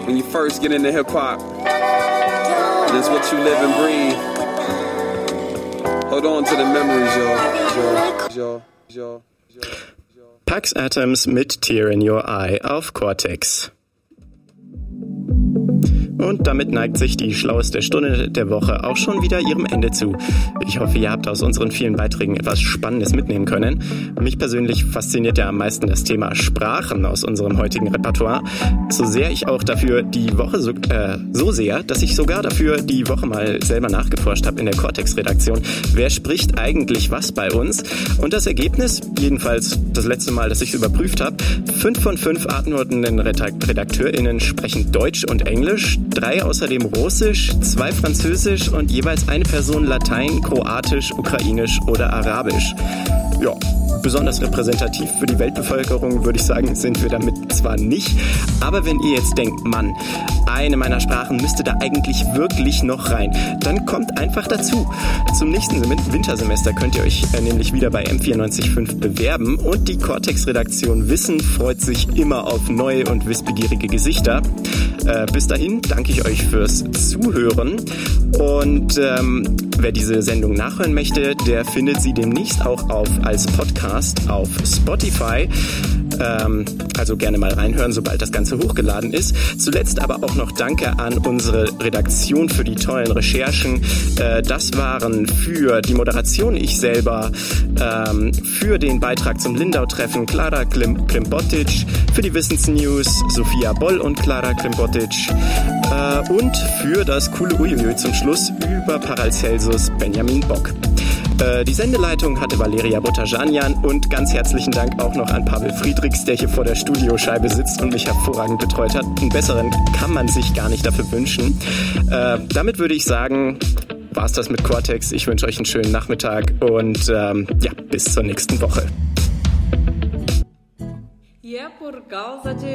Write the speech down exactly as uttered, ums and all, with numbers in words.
when you first get into hip-hop. That's what you live and breathe. Hold on to the memories, yo. Yo, yo, yo, yo. Pax Atoms mit Tear in Your Eye auf Cortex. Und damit neigt sich die schlaueste Stunde der Woche auch schon wieder ihrem Ende zu. Ich hoffe, ihr habt aus unseren vielen Beiträgen etwas Spannendes mitnehmen können. Mich persönlich fasziniert ja am meisten das Thema Sprachen aus unserem heutigen Repertoire. So sehr ich auch dafür die Woche, so, äh, so sehr, dass ich sogar dafür die Woche mal selber nachgeforscht habe in der Cortex-Redaktion. Wer spricht eigentlich was bei uns? Und das Ergebnis, jedenfalls das letzte Mal, dass ich es überprüft habe, fünf von fünf antwortenden RedakteurInnen sprechen Deutsch und Englisch, drei außerdem Russisch, zwei Französisch und jeweils eine Person Latein, Kroatisch, Ukrainisch oder Arabisch. Ja, besonders repräsentativ für die Weltbevölkerung, würde ich sagen, sind wir damit zwar nicht, aber wenn ihr jetzt denkt, Mann, eine meiner Sprachen müsste da eigentlich wirklich noch rein, dann kommt einfach dazu. Zum nächsten Wintersemester könnt ihr euch äh, nämlich wieder bei M vierundneunzig Komma fünf bewerben und die Cortex-Redaktion Wissen freut sich immer auf neue und wissbegierige Gesichter. Äh, bis dahin danke ich euch fürs Zuhören und ähm, wer diese Sendung nachhören möchte, der findet sie demnächst auch auf als Podcast auf Spotify. Ähm, also gerne mal reinhören, sobald das Ganze hochgeladen ist. Zuletzt aber auch noch Danke an unsere Redaktion für die tollen Recherchen. Äh, das waren für die Moderation ich selber, ähm, für den Beitrag zum Lindau-Treffen Klara Klim- Klimbotic, für die Wissensnews Sophia Boll und Klara Klimbotic äh, und für das coole Uiuiui zum Schluss über Paracelsus Benjamin Bock. Die Sendeleitung hatte Valeria Botajanian und ganz herzlichen Dank auch noch an Pavel Friedrichs, der hier vor der Studioscheibe sitzt und mich hervorragend betreut hat. Einen besseren kann man sich gar nicht dafür wünschen. Äh, damit würde ich sagen, war's das mit Cortex. Ich wünsche euch einen schönen Nachmittag und ähm, ja, bis zur nächsten Woche. E é por causa de